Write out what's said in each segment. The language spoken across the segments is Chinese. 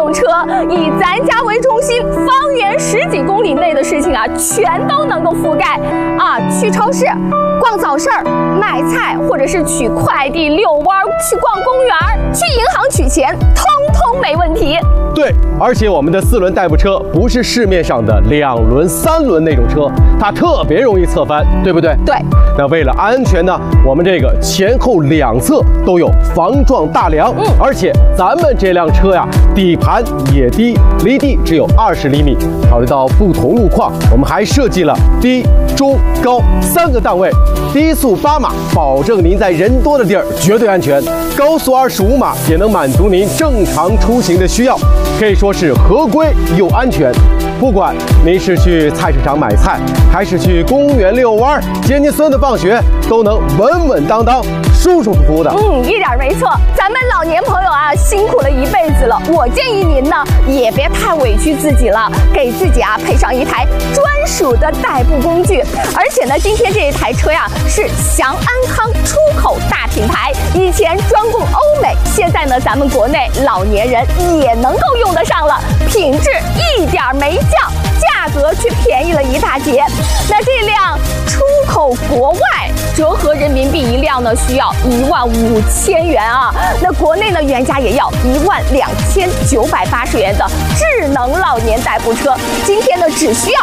动车，以咱家为中心，方圆10几公里内的事情啊，全都能够覆盖啊。去超市、逛早市、买菜，或者是取快递、遛弯、去逛公园、去银行取钱，通通没问题。 对，而且我们的4轮代步车不是市面上的2轮、3轮那种车，它特别容易侧翻，对不对？ 对。 那为了安全呢，我们这个前后2侧都有防撞大梁，而且咱们这辆车呀，底盘也低，离地只有20厘米。考虑到不同路况，我们还设计了低、中、高3个档位。低速8码，保证您在人多的地儿绝对安全；高速25码也能满足您正常出行的需要。可以说是合规又安全。不管您是去菜市场买菜，还是去公园遛弯、接您孙子放学，都能稳稳当当、舒舒服服的。 一点没错。咱们老年朋友啊，辛苦了一辈子了，我建议您呢，也别太委屈自己了，给自己啊配上一台专属的代步工具。而且呢，今天这一台车呀，是祥安康出口大品牌，以前专供欧美，现在呢，咱们国内老年人也能够用得上了，品质一点没降，价格却便宜了一大截。那这辆出口国外，折合人民币一辆呢，需要15000元啊。那国内呢，原价也要12980元的智能老年代步车，今天呢，只需要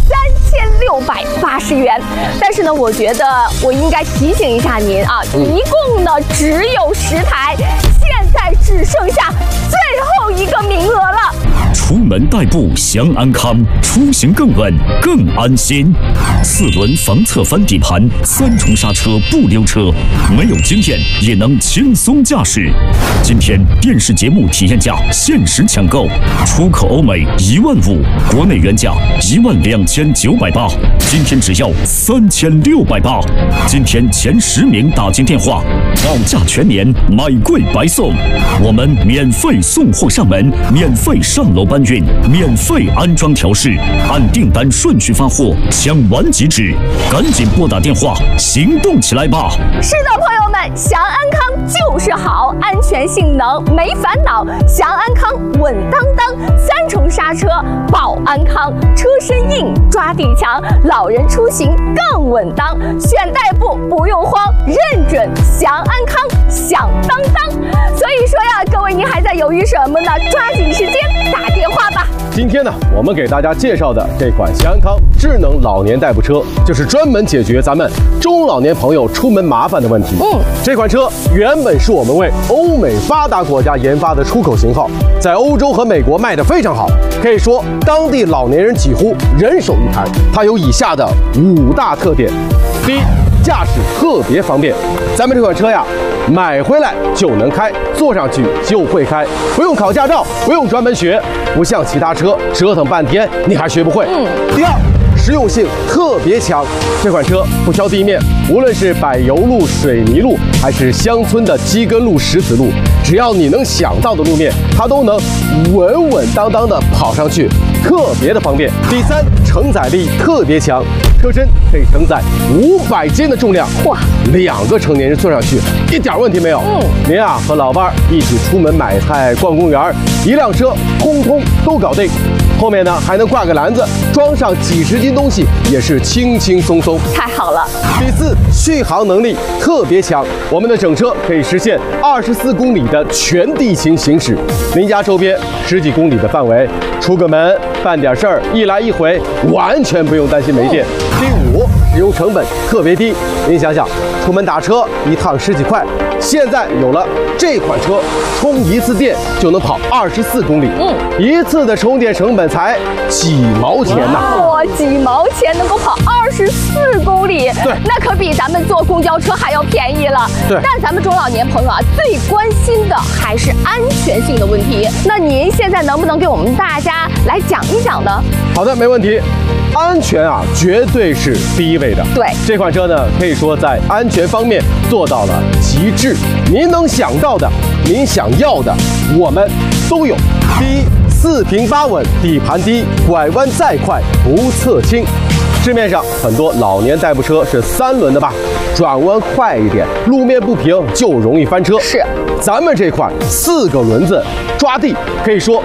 3680元。但是呢，我觉得我应该提醒一下您啊，一共呢只有10台，现在只剩下最后一个名额了。 出门代步祥安康，出行更稳更安心。4轮防侧翻底盘，3重刹车不溜车，没有经验也能轻松驾驶。今天电视节目体验价限时抢购，出口欧美15000，国内原价12980，今天只要3680。今天前10名打进电话，保价全年，买贵白送。我们免费送货上门，免费上楼搬运，免费安装调试，按订单顺序发货，抢完即止。赶紧拨打电话，行动起来吧！ 是的，朋友们，祥安康就是好，安全性能没烦恼，祥安康稳当当，3重刹车保安康，车身硬抓地强，老人出行更稳当。选代步不用慌，认准祥安康响当当。所以说呀，各位您还在犹豫什么呢？抓紧时间打电话吧。 今天呢，我们给大家介绍的这款祥安康智能老年代步车，就是专门解决咱们中老年朋友出门麻烦的问题。这款车原本是我们为欧美发达国家研发的出口型号，在欧洲和美国卖得非常好，可以说当地老年人几乎人手一台。它有以下的5大特点：第一，驾驶特别方便。咱们这款车呀，买回来就能开，坐上去就会开，不用考驾照，不用专门学，不像其他车折腾半天你还学不会。第二，实用性特别强，这款车不挑地面，无论是柏油路、水泥路，还是乡村的基根路、石子路，只要你能想到的路面，它都能稳稳当当的跑上去，特别的方便。第三，承载力特别强，车身可以承载500斤的重量，哇，2个成年人坐上去一点问题没有。您啊和老伴儿一起出门买菜、逛公园，一辆车通通都搞定。后面呢还能挂个篮子，装上几十斤东西也是轻轻松松。 太好了。 第四，续航能力特别强，我们的整车可以实现24公里的全地形行驶，您家周边10几公里的范围，出个门办点事儿，一来一回完全不用担心没电。第五，使用成本特别低，您想想，出门打车一趟10几块，现在有了这款车，充一次电就能跑24公里，一次的充电成本才几毛钱呐！ 哇，几毛钱能够跑24公里， 对， 那可比咱们坐公交车还要便宜了。 对， 但咱们中老年朋友啊，最关心的还是安全性的问题。那您现在能不能给我们大家来讲一讲呢？ 好的，没问题。安全啊，绝对是第一位的。对，这款车呢，可以说在安全方面做到了极致。您能想到的，您想要的，我们都有。第一，4平8稳，底盘低，拐弯再快不侧倾。市面上很多老年代步车是3轮的吧，转弯快一点，路面不平就容易翻车。是，咱们这款4个轮子抓地，可以说